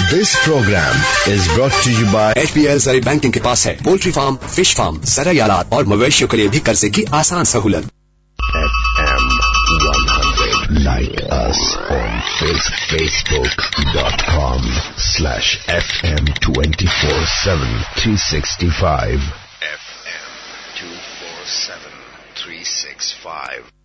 This program is brought to you by HBL Zari Banking के पास है poultry farm, fish farm, ज़राई आलात और मवेशियों के लिए भी कर्जे की आसान सहूलत। FM 100. Like us on Facebook.com/FM247 365. FM 247 365.